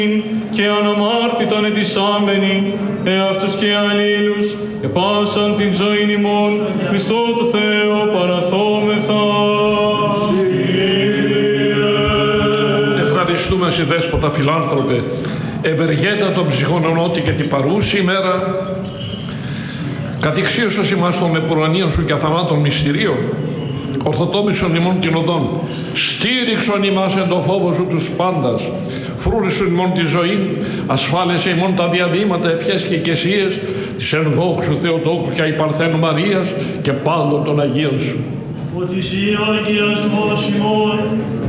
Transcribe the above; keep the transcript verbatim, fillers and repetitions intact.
και αναμάρτητον ετισάμενοι, εαυτούς και αλλήλους, επάσαν την ζωήν ημών, Χριστό το Θεό παραθόμεθα. Ευχαριστούμε σε δέσποτα φιλάνθρωπε, ευεργέτα των ψυχών ενώτη και την παρούση ημέρα, κατηξίωσος ημάς των επουρανίων σου και αθανάτων μυστηρίων, ορθοτόμησον ημών την οδόν, στήριξον ημάς εν το φόβο σου τους πάντας, φρούρισον ημών τη ζωή, ασφάλισε ημών τα διαβήματα, ευχές και οικεσίες της ενδόξου Θεοτόκου και αϊπαρθένου Μαρίας και πάντων των Αγίων σου. Ότι εσύ Άγιας Μός ημών,